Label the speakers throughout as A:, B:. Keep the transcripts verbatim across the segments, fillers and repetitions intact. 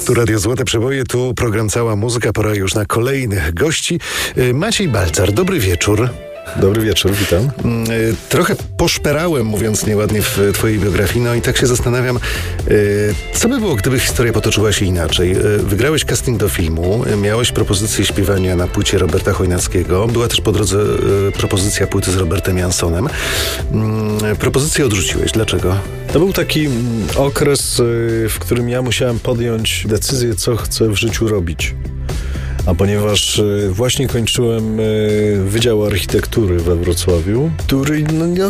A: Tu Radio Złote Przeboje, tu program Cała Muzyka. Pora już na kolejnych gości. Maciej Balcar, dobry wieczór.
B: Dobry wieczór, witam.
A: Trochę poszperałem, mówiąc nieładnie, w twojej biografii, no i tak się zastanawiam, co by było, gdyby historia potoczyła się inaczej. Wygrałeś casting do filmu, miałeś propozycję śpiewania na płycie Roberta Chojnackiego, była też po drodze propozycja płyty z Robertem Jansonem. Propozycję odrzuciłeś. Dlaczego?
B: To był taki okres, w którym ja musiałem podjąć decyzję, co chcę w życiu robić. A ponieważ właśnie kończyłem Wydział Architektury we Wrocławiu, który, no, nie,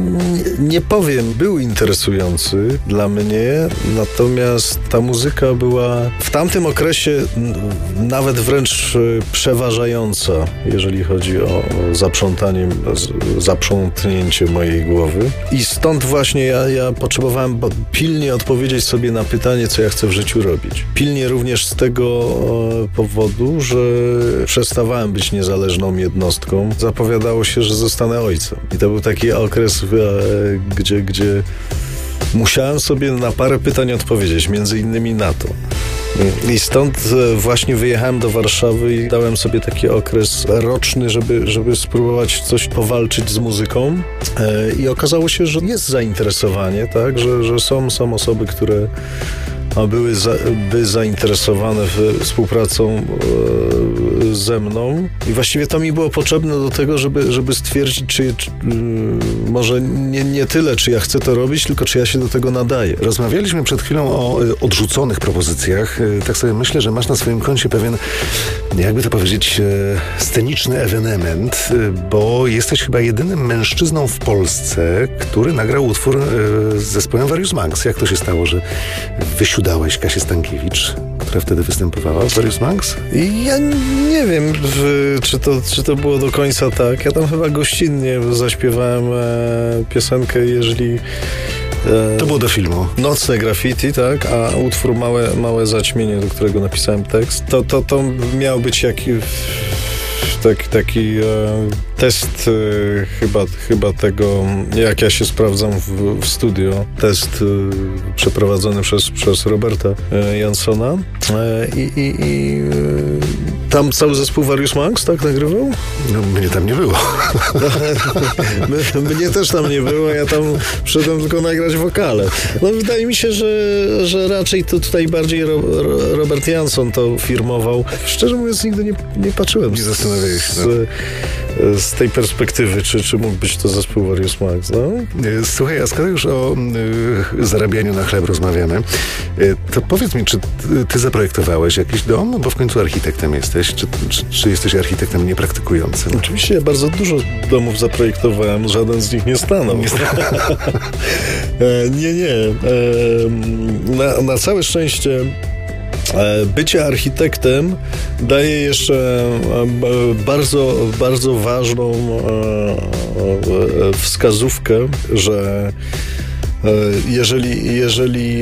B: nie powiem, był interesujący dla mnie, natomiast ta muzyka była w tamtym okresie nawet wręcz przeważająca, jeżeli chodzi o zaprzątanie, zaprzątnięcie mojej głowy. I stąd właśnie ja, ja potrzebowałem pilnie odpowiedzieć sobie na pytanie, co ja chcę w życiu robić. Pilnie również z tego powodu, że przestawałem być niezależną jednostką. Zapowiadało się, że zostanę ojcem. I to był taki okres, gdzie, gdzie musiałem sobie na parę pytań odpowiedzieć, między innymi na to. I stąd właśnie wyjechałem do Warszawy i dałem sobie taki okres roczny, żeby, żeby spróbować coś powalczyć z muzyką. I okazało się, że jest zainteresowanie, tak? Że, że są, są osoby, które były za, by zainteresowane współpracą e, ze mną. I właściwie to mi było potrzebne do tego, żeby, żeby stwierdzić, czy, czy y, może nie, nie tyle, czy ja chcę to robić, tylko czy ja się do tego nadaję.
A: Rozmawialiśmy przed chwilą o y, odrzuconych propozycjach. Y, tak sobie myślę, że masz na swoim koncie pewien, jakby to powiedzieć, y, sceniczny ewenement, y, bo jesteś chyba jedynym mężczyzną w Polsce, który nagrał utwór y, z zespołem Various Monks. Jak to się stało, że wysiłkowałeś Dałeś Kasię Stankiewicz, która wtedy występowała w Various Monks?
B: I ja nie wiem, czy to, czy to było do końca tak. Ja tam chyba gościnnie zaśpiewałem e, piosenkę, jeżeli...
A: E, to było do filmu.
B: Nocne graffiti, tak, a utwór Małe, małe zaćmienie, do którego napisałem tekst, to, to, to miał być jakiś... Tak, taki e, test e, chyba, chyba tego, jak ja się sprawdzam w, w studio. Test e, przeprowadzony przez, przez Roberta e, Jansona. E, I i, i e, tam cały zespół Various Monks, tak, nagrywał?
A: No, mnie tam nie było.
B: My, mnie też tam nie było, ja tam przyszedłem tylko nagrać wokale. No wydaje mi się, że, że raczej to tutaj bardziej Ro, Ro, Robert Janson to firmował. Szczerze mówiąc, nigdy nie, nie patrzyłem.
A: Nie zastanawiałem się.
B: Z, z tej perspektywy, czy, czy mógł być to zespół Various Monks, no?
A: Słuchaj, a skoro już o y, zarabianiu na chleb rozmawiamy, y, to powiedz mi, czy ty, ty zaprojektowałeś jakiś dom? Bo w końcu architektem jesteś. Czy, czy, czy jesteś architektem niepraktykującym?
B: Oczywiście ja bardzo dużo domów zaprojektowałem, żaden z nich nie stanął. Nie, nie. nie. Na, na całe szczęście bycie architektem daje jeszcze bardzo, bardzo ważną wskazówkę, że jeżeli, jeżeli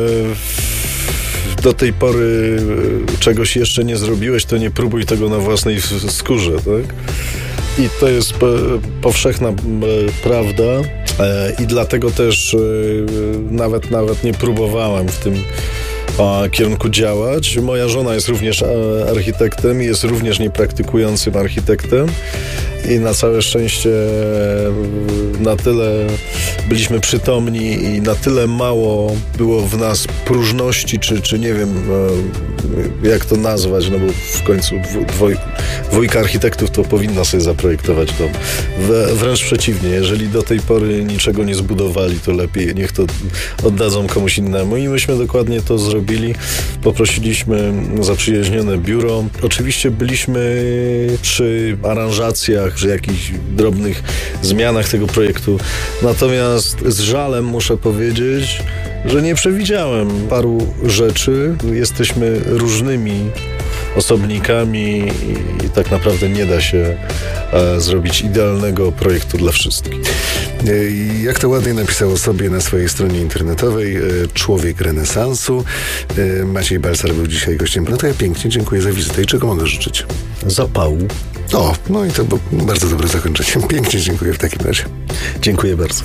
B: do tej pory czegoś jeszcze nie zrobiłeś, to nie próbuj tego na własnej skórze, tak? I to jest powszechna prawda i dlatego też nawet, nawet nie próbowałem w tym kierunku działać. Moja żona jest również architektem i jest również niepraktykującym architektem i na całe szczęście na tyle byliśmy przytomni i na tyle mało było w nas próżności, czy, czy nie wiem jak to nazwać, no bo w końcu dwoj, dwójka architektów to powinna sobie zaprojektować dom. Wręcz przeciwnie, jeżeli do tej pory niczego nie zbudowali, to lepiej niech to oddadzą komuś innemu i myśmy dokładnie to zrobili. Poprosiliśmy zaprzyjaźnione biuro. Oczywiście byliśmy przy aranżacjach, przy jakichś drobnych zmianach tego projektu. Natomiast z żalem muszę powiedzieć, że nie przewidziałem paru rzeczy. Jesteśmy różnymi osobnikami i, i tak naprawdę nie da się e, zrobić idealnego projektu dla wszystkich.
A: Jak to ładnie napisał o sobie na swojej stronie internetowej człowiek renesansu. Maciej Balcar był dzisiaj gościem. No to ja pięknie dziękuję za wizytę i czego mogę życzyć?
B: Zapału.
A: O, no i to bardzo dobre zakończenie. Pięknie dziękuję w takim razie.
B: Dziękuję bardzo.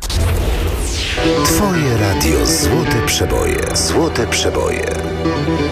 C: Twoje radio Złote Przeboje. Złote Przeboje.